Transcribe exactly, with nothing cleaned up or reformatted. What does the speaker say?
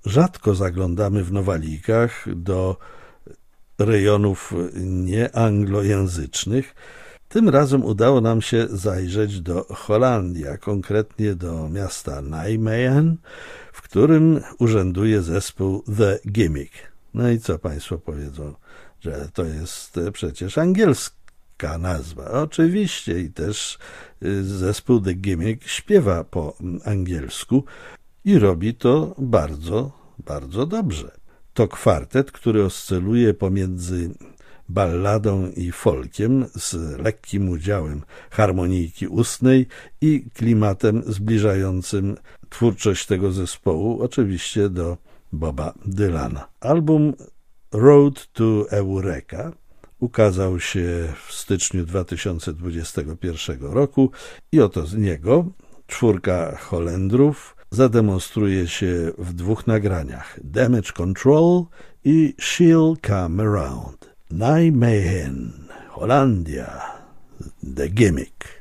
rzadko zaglądamy w Nowalikach do rejonów nieanglojęzycznych. Tym razem udało nam się zajrzeć do Holandii, a konkretnie do miasta Nijmegen, w którym urzęduje zespół The Gimmick. No i co Państwo powiedzą, że to jest przecież angielska nazwa. Oczywiście i też zespół The Gimmick śpiewa po angielsku i robi to bardzo, bardzo dobrze. To kwartet, który oscyluje pomiędzy balladą i folkiem z lekkim udziałem harmonijki ustnej i klimatem zbliżającym twórczość tego zespołu oczywiście do Boba Dylana. Album Road to Eureka ukazał się w styczniu dwa tysiące dwudziestego pierwszego roku i oto z niego czwórka Holendrów zademonstruje się w dwóch nagraniach: Damage Control i She'll Come Around. Nijmegen, Holandia, The Gimmick.